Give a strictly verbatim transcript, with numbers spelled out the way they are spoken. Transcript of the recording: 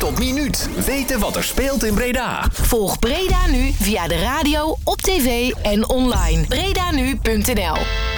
op minuut. Weten wat er speelt in Breda. Volg Breda Nu via de radio, op tv en online. breda nu punt n l